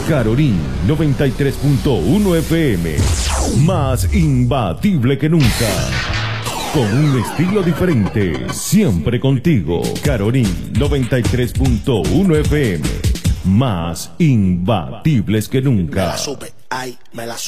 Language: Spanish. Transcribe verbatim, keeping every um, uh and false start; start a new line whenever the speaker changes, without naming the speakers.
Caroní noventa y tres punto uno F M. Más imbatible que nunca. Con un estilo diferente. Siempre contigo. Caroní noventa y tres punto uno F M. Más imbatibles que nunca.
Me la supe, ay, me la supe.